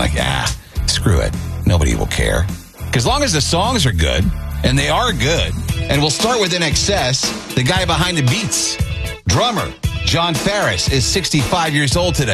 like, screw it. Nobody will care. As long as the songs are good, and they are good, and we'll start with INXS, the guy behind the beats. Drummer John Farris is 65 years old today.